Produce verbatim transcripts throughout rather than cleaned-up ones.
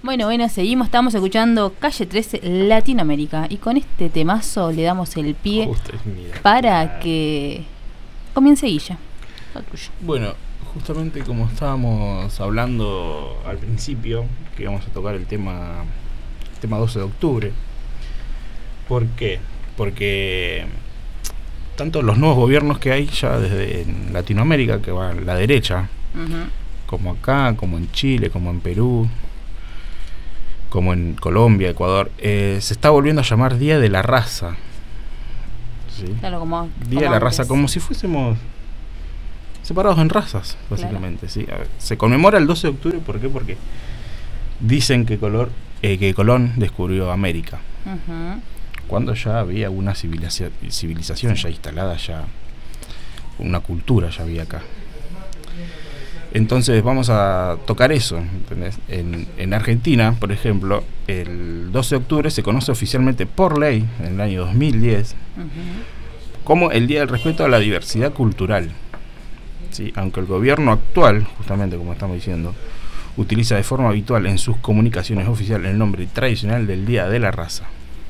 Bueno, bueno, seguimos, estamos escuchando Calle trece Latinoamérica y con este temazo le damos el pie Justo, mira, para claro. que comience Guilla. Bueno, justamente como estábamos hablando al principio, que íbamos a tocar el tema, el tema doce de octubre. ¿Por qué? Porque tanto los nuevos gobiernos que hay ya desde en Latinoamérica, que va a la derecha, uh-huh. como acá, como en Chile, como en Perú, como en Colombia, Ecuador, eh, se está volviendo a llamar Día de la Raza. ¿Sí? Claro, como Día como de la antes. Raza, como si fuésemos separados en razas, básicamente. Claro. ¿Sí? A ver, se conmemora el doce de octubre, ¿por qué? Porque dicen que, color, eh, que Colón descubrió América. Uh-huh. Cuando ya había una civilización, civilización ya instalada, ya una cultura ya había acá. Entonces vamos a tocar eso, ¿entendés? En, en Argentina, por ejemplo, el doce de octubre se conoce oficialmente por ley, en el año dos mil diez, uh-huh. como el Día del Respeto a la Diversidad Cultural. ¿Sí? Aunque el gobierno actual, justamente como estamos diciendo, utiliza de forma habitual en sus comunicaciones oficiales el nombre tradicional del Día de la Raza.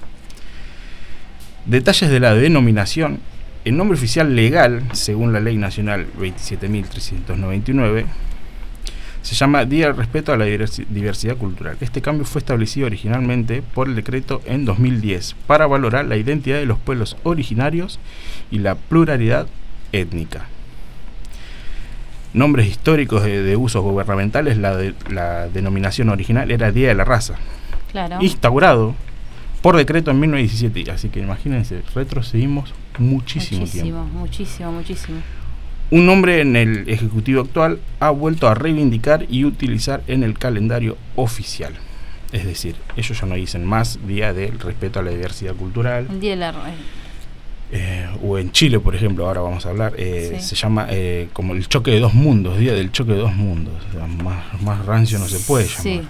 Detalles de la denominación. El nombre oficial legal, según la Ley Nacional veintisiete mil trescientos noventa y nueve, se llama Día del Respeto a la Diversidad Cultural. Este cambio fue establecido originalmente por el decreto en dos mil diez para valorar la identidad de los pueblos originarios y la pluralidad étnica. Nombres históricos de, de usos gubernamentales, la, de, la denominación original era Día de la Raza. Claro. Instaurado por decreto en mil novecientos diecisiete, así que imagínense, retrocedimos muchísimo, muchísimo tiempo. Muchísimo, muchísimo. Un nombre en el Ejecutivo actual ha vuelto a reivindicar y utilizar en el calendario oficial. Es decir, ellos ya no dicen más Día del Respeto a la Diversidad Cultural. El Día de la... Eh, o en Chile, por ejemplo, ahora vamos a hablar, eh, sí. se llama eh, como el choque de dos mundos, Día del Choque de dos mundos. O sea, más, más rancio no se puede llamar. Sí.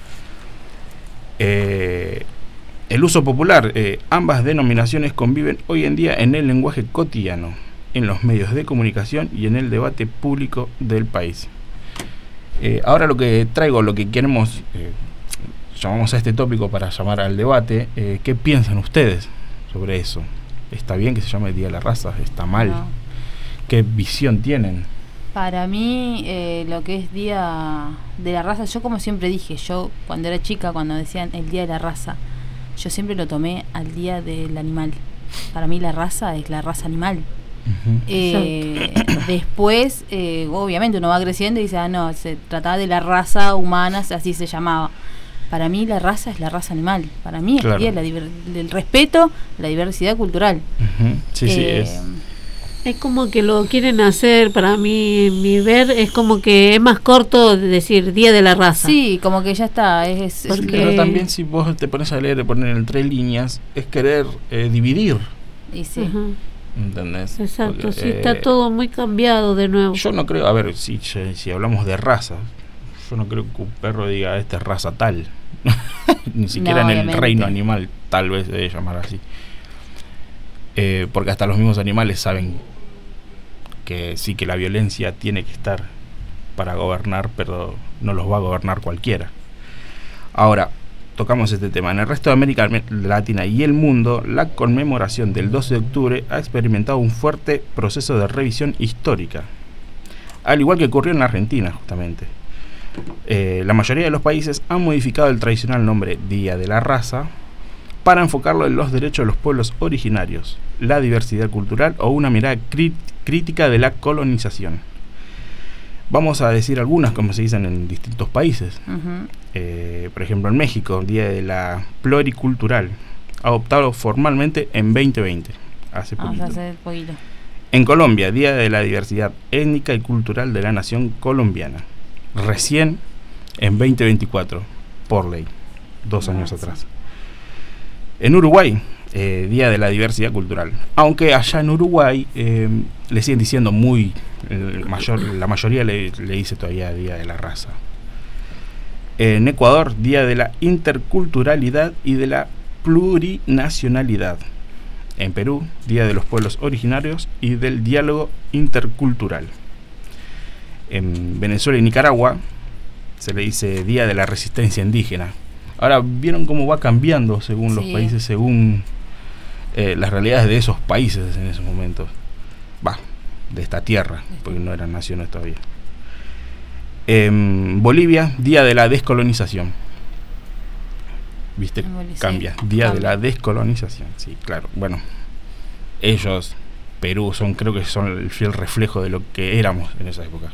Eh... El uso popular, eh, ambas denominaciones conviven hoy en día en el lenguaje cotidiano, en los medios de comunicación y en el debate público del país. Eh, ahora lo que traigo, lo que queremos, eh, llamamos a este tópico para llamar al debate, eh, ¿qué piensan ustedes sobre eso? ¿Está bien que se llame Día de la Raza? ¿Está mal? No. ¿Qué visión tienen? Para mí, eh, lo que es Día de la Raza, yo como siempre dije, yo cuando era chica, cuando decían el Día de la Raza, yo siempre lo tomé al Día del Animal. Para mí la raza es la raza animal. Uh-huh. Eh, después, eh, obviamente uno va creciendo y dice, ah, no, se trataba de la raza humana, así se llamaba. Para mí la raza es la raza animal. Para mí es claro. el Día de la diver- del respeto, la diversidad cultural. Uh-huh. Sí, eh, sí, es... Es como que lo quieren hacer, para mí, mi ver, es como que es más corto de decir Día de la Raza. Sí, como que ya está. Es, Porque... Pero también si vos te pones a leer y poner entre líneas, es querer eh, dividir. Y sí. Uh-huh. ¿Entendés? Exacto, Porque, sí, eh, está todo muy cambiado de nuevo. Yo no creo, a ver, si, si hablamos de raza, yo no creo que un perro diga, esta es raza tal. Ni siquiera no, en obviamente. El reino animal, tal vez se debe llamar así. Eh, porque hasta los mismos animales saben que sí, que la violencia tiene que estar para gobernar, pero no los va a gobernar cualquiera. Ahora, tocamos este tema. En el resto de América Latina y el mundo, la conmemoración del doce de octubre ha experimentado un fuerte proceso de revisión histórica, al igual que ocurrió en la Argentina, justamente. Eh, la mayoría de los países han modificado el tradicional nombre Día de la Raza para enfocarlo en los derechos de los pueblos originarios, la diversidad cultural o una mirada crí- crítica de la colonización. Vamos a decir algunas, como se dicen en distintos países. Uh-huh. Eh, por ejemplo, en México, Día de la Pluricultural, adoptado formalmente en veinte veinte, hace poquito. Ah, hace poquito. En Colombia, Día de la Diversidad Étnica y Cultural de la Nación Colombiana, recién en veinte veinticuatro, por ley, dos ah, años sí. atrás. En Uruguay, eh, Día de la Diversidad Cultural, aunque allá en Uruguay eh, le siguen diciendo muy, el mayor, la mayoría le, le dice todavía Día de la Raza. En Ecuador, Día de la Interculturalidad y de la Plurinacionalidad. En Perú, Día de los Pueblos Originarios y del Diálogo Intercultural. En Venezuela y Nicaragua, se le dice Día de la Resistencia Indígena. Ahora, ¿vieron cómo va cambiando según sí. los países, según eh, las realidades de esos países en esos momentos? Va, de esta tierra, porque no eran naciones todavía. En Bolivia, Día de la Descolonización. ¿Viste? Cambia. Día Cambia. de la Descolonización. Sí, claro. Bueno, ellos, Perú, son creo que son el fiel reflejo de lo que éramos en esa época.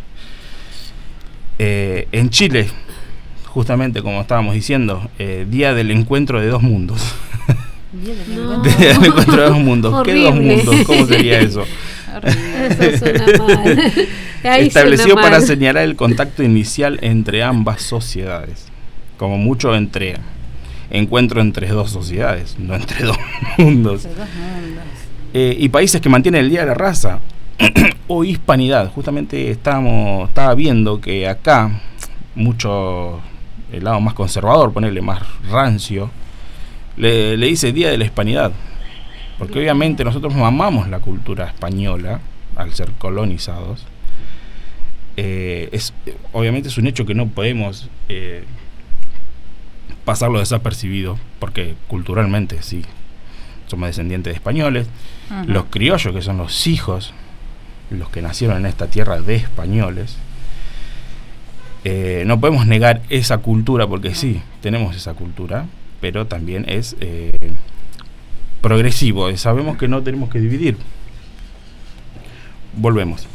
Eh, en Chile, justamente como estábamos diciendo, eh, Día del Encuentro de Dos Mundos. Día del No. encuentro. Día del Encuentro de Dos Mundos. Horrible. ¿Qué dos mundos? ¿Cómo sería eso? Eso suena mal. Ahí Establecido suena para mal. señalar el contacto inicial entre ambas sociedades. Como mucho entre encuentro entre dos sociedades, no entre dos mundos. Entre dos mundos. Eh, y países que mantienen el Día de la Raza o hispanidad. Justamente estábamos, estaba viendo que acá mucho, el lado más conservador, ponerle más rancio, le, le dice Día de la Hispanidad. Porque obviamente nosotros amamos la cultura española al ser colonizados. Eh, es obviamente es un hecho que no podemos eh, pasarlo desapercibido, porque culturalmente sí somos descendientes de españoles. Uh-huh. Los criollos, que son los hijos, los que nacieron en esta tierra de españoles, eh, no podemos negar esa cultura, porque sí, tenemos esa cultura, pero también es eh, progresivo, y sabemos que no tenemos que dividir. Volvemos.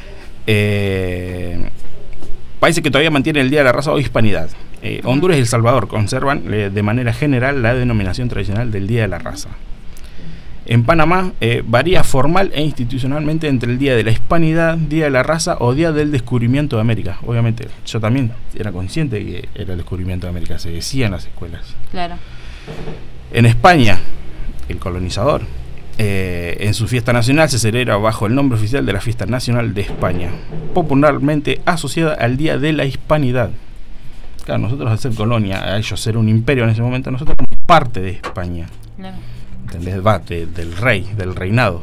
Eh, países que todavía mantienen el Día de la Raza o Hispanidad. Eh, Honduras y El Salvador conservan eh, de manera general la denominación tradicional del Día de la Raza. En Panamá eh, varía formal e institucionalmente entre el Día de la Hispanidad, Día de la Raza o Día del Descubrimiento de América. Obviamente, yo también era consciente de que era el descubrimiento de América, se decía en las escuelas. Claro. En España, el colonizador, eh, en su fiesta nacional se celebra bajo el nombre oficial de la Fiesta Nacional de España, popularmente asociada al Día de la Hispanidad. Claro, nosotros al ser colonia, a ellos ser un imperio en ese momento, nosotros somos parte de España. Claro. ¿Entendés? Va, de, del rey, del reinado.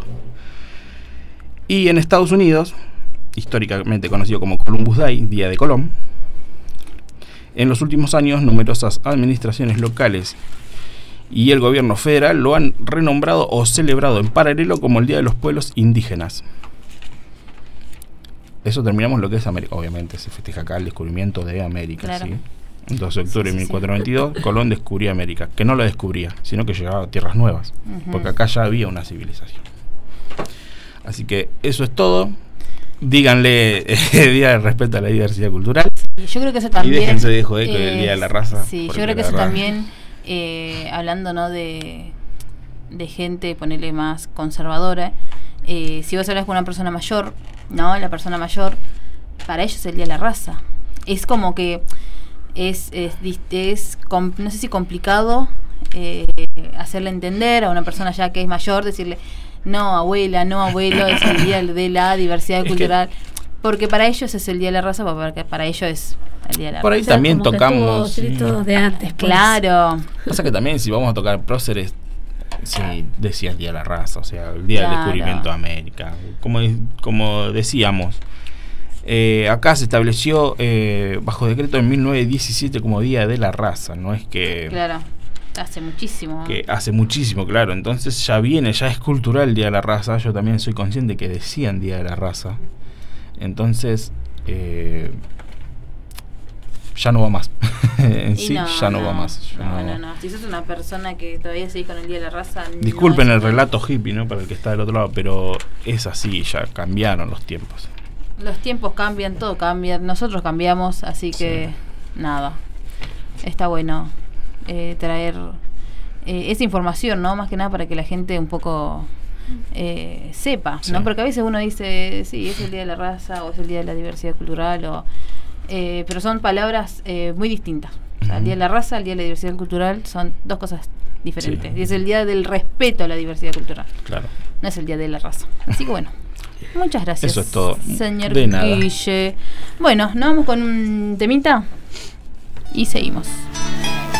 Y en Estados Unidos, históricamente conocido como Columbus Day, Día de Colón, en los últimos años numerosas administraciones locales y el gobierno federal lo han renombrado o celebrado en paralelo como el Día de los Pueblos Indígenas. Eso terminamos lo que es América. Obviamente se festeja acá el descubrimiento de América. Claro. ¿Sí? doce de octubre Sí, sí, de mil cuatrocientos veintidós, sí. Colón descubría América, que no la descubría, sino que llegaba a tierras nuevas, uh-huh. porque acá ya había una civilización. Así que eso es todo. Díganle eh, Día de Respeto a la Diversidad Cultural. Y yo creo que eso también. Y déjense de joder con eh, el Día de la Raza. Sí, yo creo que eso también, eh, hablando no de, de gente, ponerle más conservadora, eh, si vos hablas con una persona mayor, no, la persona mayor, para ellos es el Día de la Raza. Es como que es, es, es com, no sé si complicado eh, hacerle entender a una persona ya que es mayor, decirle no abuela, no abuelo, es el día de la diversidad cultural, porque para ellos es el Día de la Raza, porque para ellos es el Día de la Por ahí O sea, también como que tocamos tuvo gritos de antes, pues. Claro. Pasa que también si vamos a tocar próceres, sí, decía el Día de la Raza, o sea, el Día Claro. del Descubrimiento de América, como, como decíamos. Eh, acá se estableció eh, bajo decreto en mil novecientos diecisiete como Día de la Raza, no es que, Claro, hace muchísimo. que hace muchísimo, claro, entonces ya viene, ya es cultural el Día de la Raza. Yo también soy consciente que decían Día de la Raza, entonces eh, ya no va más. En sí, no, ya no, no va más. Ya No, no, no, no. Si sos una persona que todavía sigue con el Día de la Raza. Disculpen no el es- relato hippie, ¿no? Para el que está del otro lado, pero es así, ya cambiaron los tiempos. Los tiempos cambian, todo cambia. Nosotros cambiamos, así que Sí. nada. Está bueno eh, traer eh, esa información, ¿no? Más que nada para que la gente un poco eh, sepa, Sí. ¿no? Porque a veces uno dice, sí, es el Día de la Raza o es el Día de la Diversidad Cultural, o, eh, pero son palabras eh, muy distintas. O sea, el Día de la Raza, el Día de la Diversidad Cultural son dos cosas diferentes. Sí. Y es el Día del respeto a la diversidad cultural. Claro. No es el Día de la Raza. Así que bueno. Muchas gracias. Eso es todo. Señor De nada. Guille. Bueno, nos vamos con un temita y seguimos.